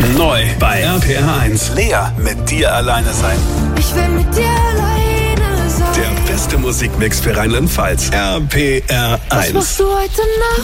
Neu bei RPR 1. Lea, mit dir alleine sein. Ich will mit dir alleine sein. Der beste Musikmix für Rheinland-Pfalz. RPR 1. Was machst du heute Nacht?